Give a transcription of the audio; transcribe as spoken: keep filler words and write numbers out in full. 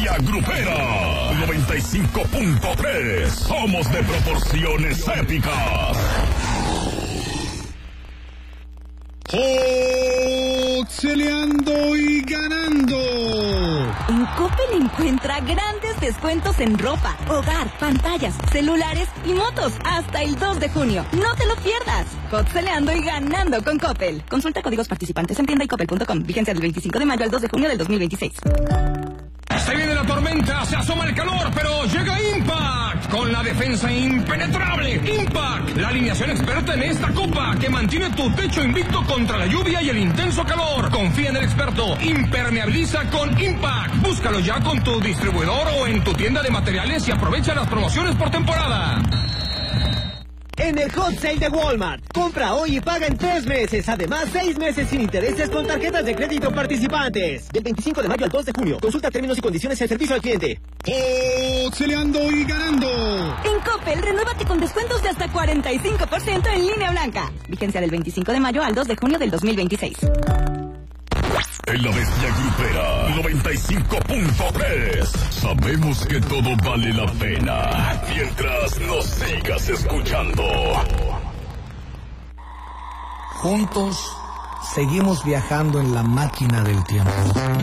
bestia grupera. noventa y cinco punto tres. Somos de proporciones épicas. Cotzeleando y ganando. En Coppel encuentra grandes descuentos en ropa, hogar, pantallas, celulares y motos hasta el dos de junio. No te lo pierdas. Cotzeleando y ganando con Coppel. Consulta códigos participantes en tienda y coppel punto com. Vigencia del veinticinco de mayo al dos de junio del dos mil veintiséis. Se viene la tormenta, se asoma el calor, pero llega Impact con la defensa impenetrable. Impact, la alineación experta en esta copa que mantiene tu techo invicto contra la lluvia y el intenso calor. Confía en el experto. Impermeabiliza con Impact. Búscalo ya con tu distribuidor o en tu tienda de materiales y aprovecha las promociones por temporada. En el Hot Sale de Walmart, compra hoy y paga en tres meses. Además, seis meses sin intereses con tarjetas de crédito participantes. Del veinticinco de mayo al dos de junio. Consulta términos y condiciones en servicio al cliente. Cotzeleando y ganando. En Coppel, renuévate con descuentos de hasta cuarenta y cinco por ciento en línea blanca. Vigencia del veinticinco de mayo al dos de junio del dos mil veintiséis. En la bestia grupera noventa y cinco punto tres. Sabemos que todo vale la pena mientras nos sigas escuchando. Juntos seguimos viajando en la máquina del tiempo.